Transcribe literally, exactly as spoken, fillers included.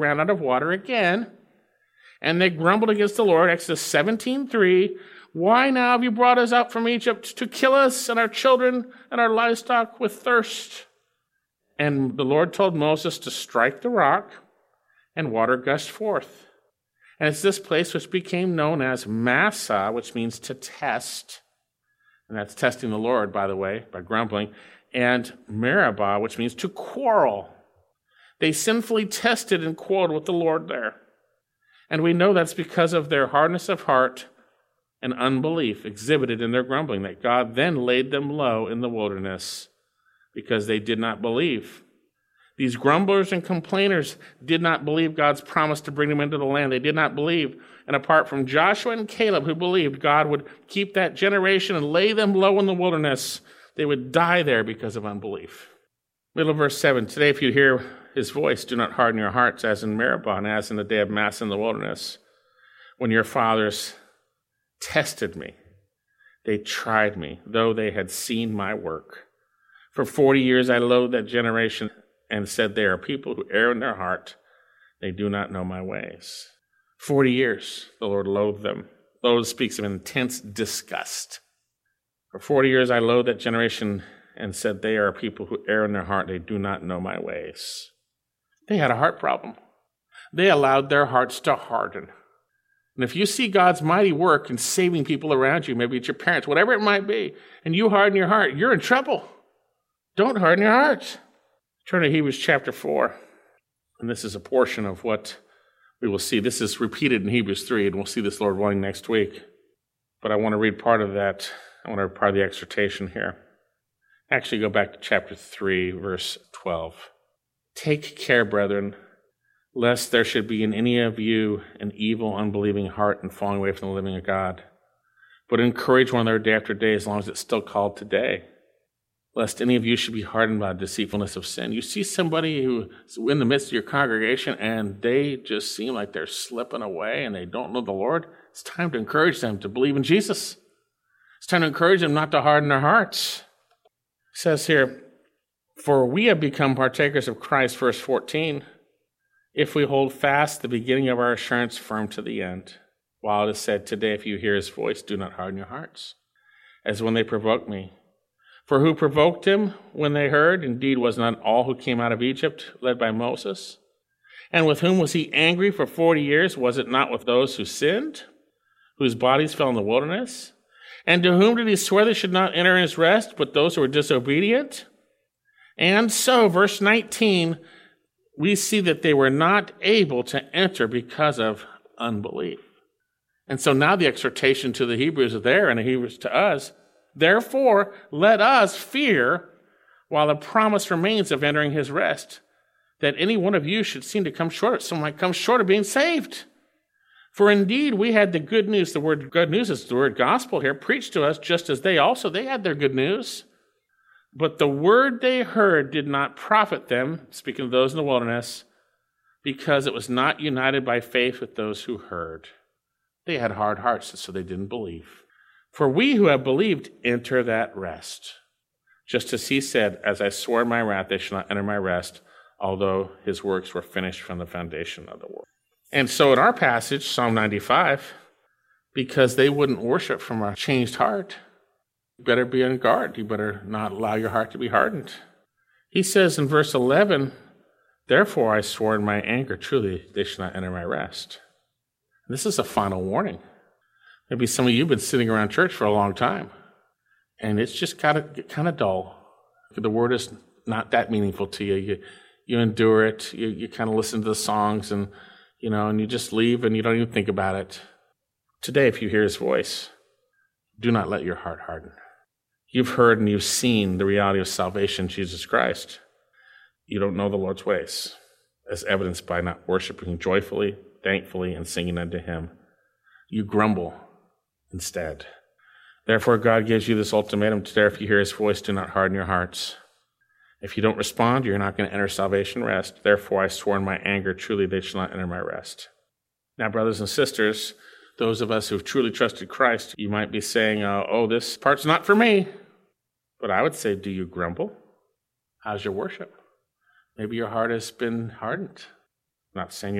ran out of water again, and they grumbled against the Lord. Exodus seventeen three. Why now have you brought us out from Egypt to kill us and our children and our livestock with thirst? And the Lord told Moses to strike the rock, and water gushed forth. And it's this place which became known as Massah, which means to test. And that's testing the Lord, by the way, by grumbling. And Meribah, which means to quarrel. They sinfully tested and quarreled with the Lord there. And we know that's because of their hardness of heart and unbelief exhibited in their grumbling, that God then laid them low in the wilderness because they did not believe. These grumblers and complainers did not believe God's promise to bring them into the land. They did not believe. And apart from Joshua and Caleb, who believed God would keep that generation and lay them low in the wilderness, they would die there because of unbelief. Middle of verse seven, today if you hear his voice, do not harden your hearts as in Meribah and as in the day of Massah in the wilderness, when your fathers tested me. They tried me, though they had seen my work. For forty years I loathed that generation and said, they are people who err in their heart. They do not know my ways. Forty years the Lord loathed them. Loathed speaks of intense disgust. For forty years I loathed that generation and said, they are people who err in their heart. They do not know my ways. They had a heart problem. They allowed their hearts to harden. And if you see God's mighty work in saving people around you, maybe it's your parents, whatever it might be, and you harden your heart, you're in trouble. Don't harden your heart. Turn to Hebrews chapter four. And this is a portion of what we will see. This is repeated in Hebrews three, and we'll see this, Lord willing, next week. But I want to read part of that. I want to read part of the exhortation here. Actually, go back to chapter three, verse twelve. Take care, brethren, lest there should be in any of you an evil, unbelieving heart and falling away from the living of God. But encourage one another day after day, as long as it's still called today, lest any of you should be hardened by the deceitfulness of sin. You see somebody who's in the midst of your congregation and they just seem like they're slipping away and they don't know the Lord. It's time to encourage them to believe in Jesus. It's time to encourage them not to harden their hearts. It says here, for we have become partakers of Christ, verse fourteen, if we hold fast the beginning of our assurance firm to the end. While it is said, today if you hear his voice, do not harden your hearts, as when they provoked me. For who provoked him when they heard? Indeed, was not all who came out of Egypt led by Moses? And with whom was he angry for forty years? Was it not with those who sinned, whose bodies fell in the wilderness? And to whom did he swear they should not enter his rest, but those who were disobedient? And so, verse nineteen, we see that they were not able to enter because of unbelief. And so now the exhortation to the Hebrews is there, and the Hebrews to us, therefore, let us fear while the promise remains of entering his rest, that any one of you should seem to come short, some might come short of being saved. For indeed, we had the good news. The word good news is the word gospel here, preached to us just as they also, they had their good news. But the word they heard did not profit them, speaking of those in the wilderness, because it was not united by faith with those who heard. They had hard hearts, so they didn't believe. For we who have believed enter that rest. Just as he said, as I swore in my wrath, they shall not enter my rest, although his works were finished from the foundation of the world. And so in our passage, Psalm ninety-five, because they wouldn't worship from a changed heart, you better be on guard. You better not allow your heart to be hardened. He says in verse eleven, therefore I swore in my anger, truly they shall not enter my rest. This is a final warning. Maybe some of you have been sitting around church for a long time, and it's just kind of kind of dull. The word is not that meaningful to you. You, you endure it. You, you kind of listen to the songs, and you know, and you just leave, and you don't even think about it. Today, if you hear his voice, do not let your heart harden. You've heard and you've seen the reality of salvation in Jesus Christ. You don't know the Lord's ways, as evidenced by not worshiping joyfully, thankfully, and singing unto him. You grumble instead. Therefore, God gives you this ultimatum today. If you hear his voice, do not harden your hearts. If you don't respond, you're not going to enter salvation rest. Therefore, I swore in my anger, truly they shall not enter my rest. Now, brothers and sisters, those of us who've truly trusted Christ, you might be saying, uh, oh, this part's not for me. But I would say, do you grumble? How's your worship? Maybe your heart has been hardened. I'm not saying